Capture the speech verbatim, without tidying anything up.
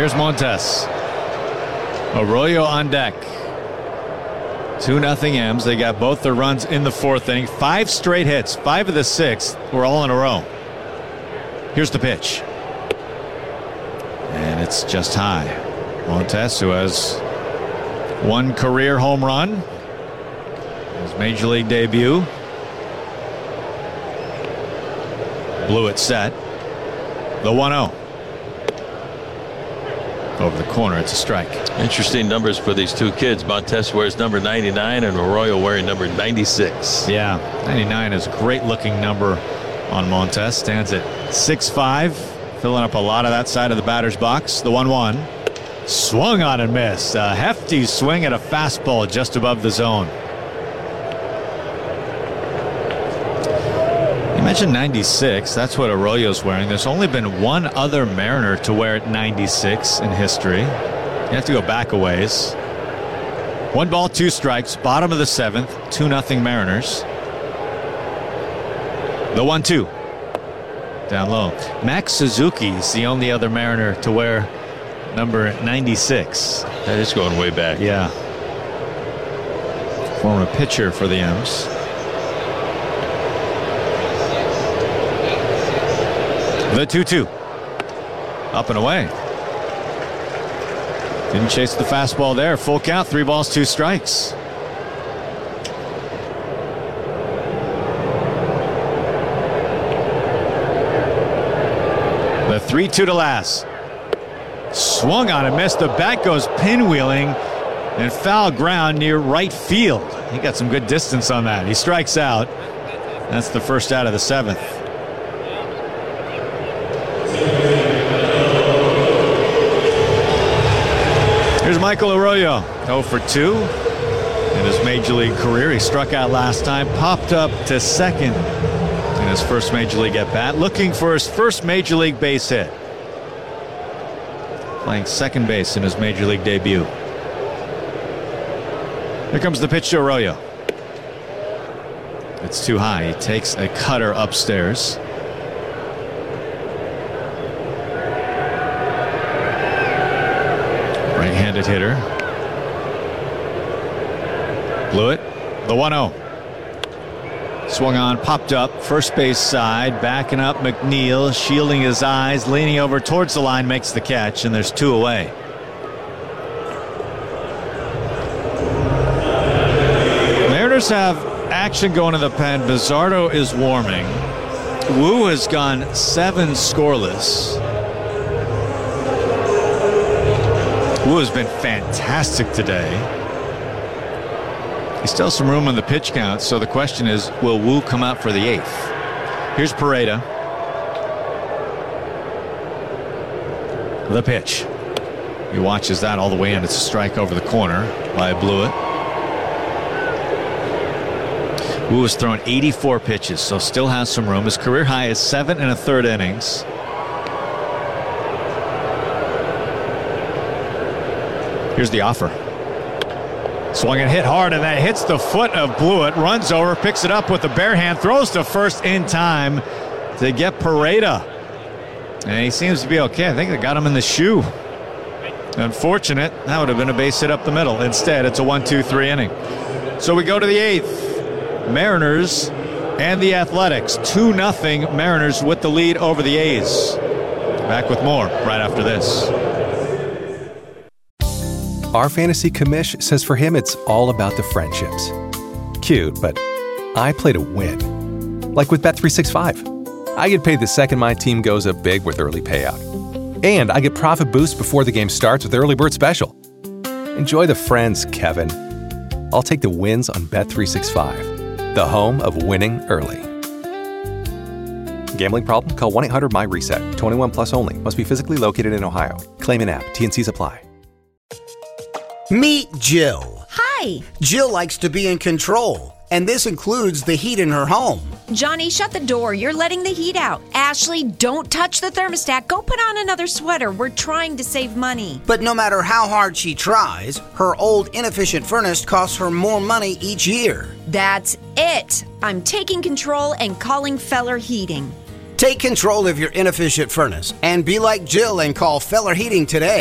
Here's Montes. Arroyo on deck. two nothing M's. They got both their runs in the fourth inning. Five straight hits. Five of the six were all in a row. Here's the pitch. And it's just high. Montes, who has one career home run. His major league debut. Blew it set. The one oh. Over the corner, it's a strike. Interesting numbers for these two kids. Montes wears number ninety-nine and Arroyo wearing number ninety-six. Yeah, ninety-nine is a great looking number on Montes. Stands at six five, filling up a lot of that side of the batter's box. The one one. Swung on and missed. A hefty swing at a fastball just above the zone. You mentioned ninety-six. That's what Arroyo's wearing. There's only been one other Mariner to wear ninety-six in history. You have to go back a ways. One ball, two strikes. Bottom of the seventh. two nothing Mariners. The one two. Down low. Max Suzuki is the only other Mariner to wear number ninety-six. That is going way back. Yeah. Former pitcher for the M's. The two two. Up and away. Didn't chase the fastball there. Full count. Three balls, two strikes. The three two to last. Swung on and missed. The bat goes pinwheeling and foul ground near right field. He got some good distance on that. He strikes out. That's the first out of the seventh. Here's Michael Arroyo. oh for two in his major league career. He struck out last time, popped up to second in his first major league at bat, looking for his first major league base hit. Playing second base in his major league debut. Here comes the pitch to Arroyo. It's too high. He takes a cutter upstairs. Right-handed hitter. Blew it. The one oh. Swung on, popped up, first base side, backing up McNeil, shielding his eyes, leaning over towards the line, makes the catch, and there's two away. Mariners have action going to the pen. Bizzardo is warming. Wu has gone seven scoreless. Wu has been fantastic today. He's still some room on the pitch count, so the question is, will Wu come out for the eighth? Here's Pareda. The pitch. He watches that all the way in. It's a strike over the corner by Blewett. Wu has thrown eighty-four pitches, so still has some room. His career high is seven and a third innings. Here's the offer. Swung and hit hard, and that hits the foot of Blewett. Runs over, picks it up with the bare hand, throws to first in time to get Pareda. And he seems to be okay. I think they got him in the shoe. Unfortunate. That would have been a base hit up the middle. Instead, it's a one two three inning. So we go to the eighth. Mariners and the Athletics. two nothing Mariners with the lead over the A's. Back with more right after this. Our fantasy commish says for him it's all about the friendships. Cute, but I play to win. Like with Bet three sixty-five. I get paid the second my team goes up big with early payout. And I get profit boost before the game starts with Early Bird Special. Enjoy the friends, Kevin. I'll take the wins on Bet three sixty-five, the home of winning early. Gambling problem? Call one eight hundred M Y reset. twenty-one plus only. Must be physically located in Ohio. Claim in app. T and Cs apply. Meet Jill. Hi. Jill likes to be in control, and this includes the heat in her home. Johnny, shut the door. You're letting the heat out. Ashley, don't touch the thermostat. Go put on another sweater. We're trying to save money. But no matter how hard she tries, her old inefficient furnace costs her more money each year. That's it. I'm taking control and calling Feller Heating. Take control of your inefficient furnace and be like Jill and call Feller Heating today.